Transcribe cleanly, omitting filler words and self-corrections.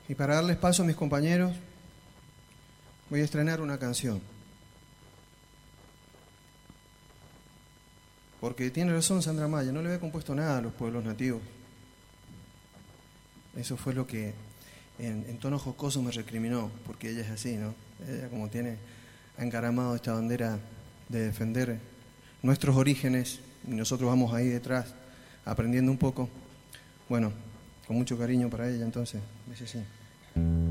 Y para darles paso a mis compañeros, voy a estrenar una canción. Porque tiene razón Sandra Maya, no le había compuesto nada a los pueblos nativos. Eso fue lo que en tono jocoso me recriminó, porque ella es así, ¿no? Ella como ha encaramado esta bandera de defender nuestros orígenes, y nosotros vamos ahí detrás, aprendiendo un poco. Bueno, con mucho cariño para ella, entonces, dice así.